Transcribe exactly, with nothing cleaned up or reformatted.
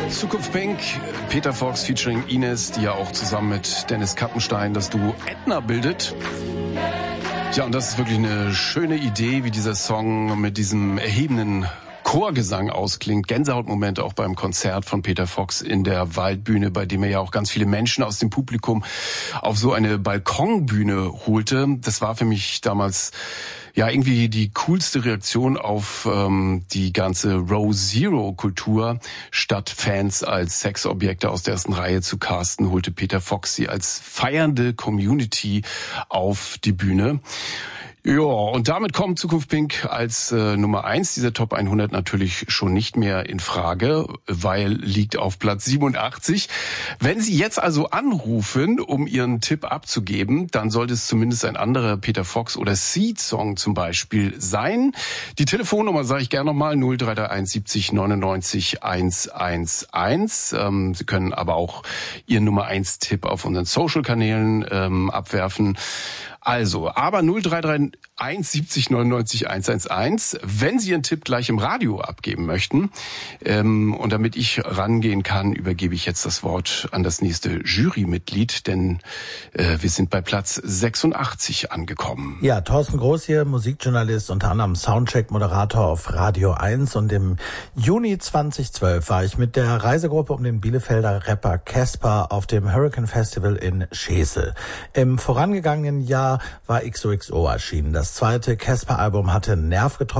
Zukunft Pink, Peter Fox featuring Ines, die ja auch zusammen mit Dennis Kappenstein das Duo Ätna bildet. Ja, und das ist wirklich eine schöne Idee, wie dieser Song mit diesem erhebenden Chorgesang ausklingt. Gänsehautmomente auch beim Konzert von Peter Fox in der Waldbühne, bei dem er ja auch ganz viele Menschen aus dem Publikum auf so eine Balkonbühne holte. Das war für mich damals ja irgendwie die coolste Reaktion auf ähm, die ganze Row Zero Kultur. Statt Fans als Sexobjekte aus der ersten Reihe zu casten, holte Peter Fox sie als feiernde Community auf die Bühne. Ja, und damit kommt Zukunft Pink als äh, Nummer eins dieser Top hundert natürlich schon nicht mehr in Frage, weil liegt auf Platz siebenundachtzig. Wenn Sie jetzt also anrufen, um Ihren Tipp abzugeben, dann sollte es zumindest ein anderer Peter Fox oder Seed-Song zum Beispiel sein. Die Telefonnummer sage ich gerne nochmal, null drei drei eins siebzig neunundneunzig hundertzehn. Ähm, Sie können aber auch Ihren Nummer eins Tipp auf unseren Social-Kanälen ähm, abwerfen. Also, aber null drei drei eins siebzig neunundneunzig hundertzehn, wenn Sie Ihren Tipp gleich im Radio abgeben möchten. Ähm, und damit ich rangehen kann, übergebe ich jetzt das Wort an das nächste Jurymitglied, denn äh, wir sind bei Platz sechsundachtzig angekommen. Ja, Thorsten Groß hier, Musikjournalist, unter anderem Soundcheck-Moderator auf Radio eins. Und im Juni zweitausendzwölf war ich mit der Reisegruppe um den Bielefelder Rapper Casper auf dem Hurricane Festival in Schesel. Im vorangegangenen Jahr war X O X O erschienen. Das zweite Casper-Album hatte Nerv getroffen.